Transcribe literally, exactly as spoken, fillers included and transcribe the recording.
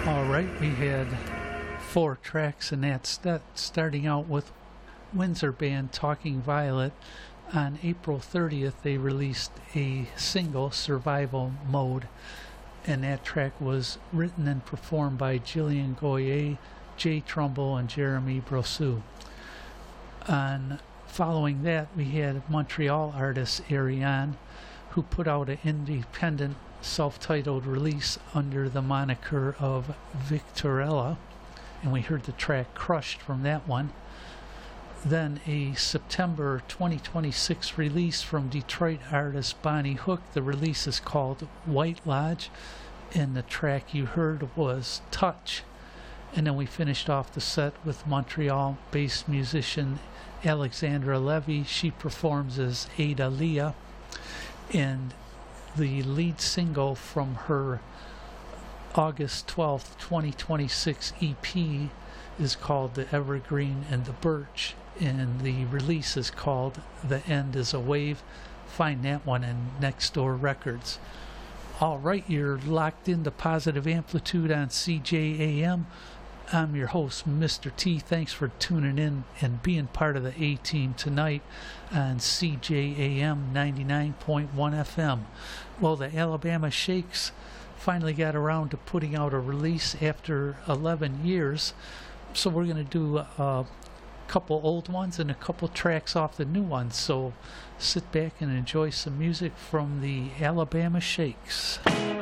All right, we had four tracks, and that's that. Starting out with Windsor band Talking Violet. On April thirtieth, they released a single, Survival Mode, and that track was written and performed by Gillian Goyer, Jay Trumbull, and Jeremy Brosseau. On following that, we had Montreal artist Ariane, who put out an independent self-titled release under the moniker of Victorella, and we heard the track Crushed from that one. Then a September twenty twenty-six release from Detroit artist Bonnie Hook. The release is called White Lodge, and the track you heard was Touch. And then we finished off the set with Montreal-based musician Alexandra Levy. She performs as Ada Leah, and the lead single from her August twelfth, twenty twenty-six E P is called The Evergreen and the Birch, and the release is called The End is a Wave. Find that one in Next Door Records. All right, you're locked into Positive Amplitude on C J A M. I'm your host, Mister T. Thanks for tuning in and being part of the A-Team tonight on C J A M ninety-nine point one F M. Well, the Alabama Shakes finally got around to putting out a release after eleven years. So we're going to do a couple old ones and a couple tracks off the new ones. So sit back and enjoy some music from the Alabama Shakes.